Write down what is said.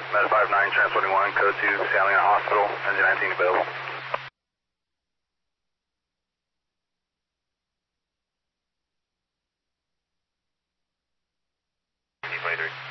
Meta 59, transporting 1, code 2, Salient Hospital, engine 19 available. Later.